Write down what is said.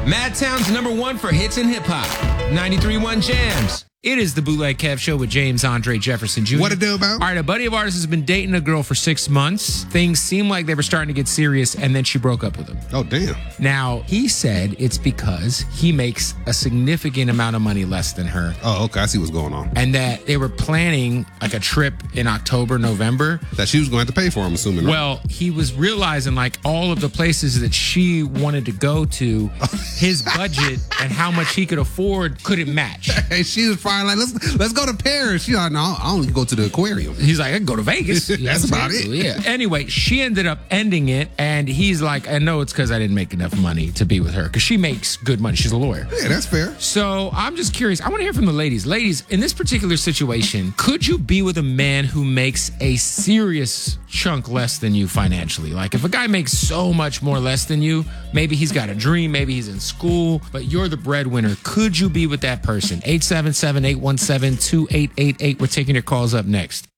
Madtown's #1 for hits and hip hop. 93.1 Jams. It is the Bootleg Kev Show with James Andre Jefferson Jr. What it do, man? All right, a buddy of ours has been dating a girl for 6 months. Things seemed like they were starting to get serious, and then she broke up with him. Oh, damn. Now, he said it's because he makes a significant amount of money less than her. Oh, okay. I see what's going on. And that they were planning like a trip in October, November. That she was going to have to pay for, I'm assuming. Right? Well, he was realizing like all of the places that she wanted to go to, his budget and how much he could afford couldn't match. Hey, she was fine. Like, let's go to Paris. She's like, no, I only go to the aquarium. He's like, I can go to Vegas. That's about it. Yeah. Anyway, she ended up ending it, and he's like, I know it's because I didn't make enough money to be with her, because she makes good money. She's a lawyer. Yeah, that's fair. So I'm just curious. I want to hear from the ladies. Ladies, in this particular situation, could you be with a man who makes a serious chunk less than you financially? Like if a guy makes so much more less than you, maybe he's got a dream, maybe he's in school, but you're the breadwinner. Could you be with that person? 877-817-2888. We're taking your calls up next.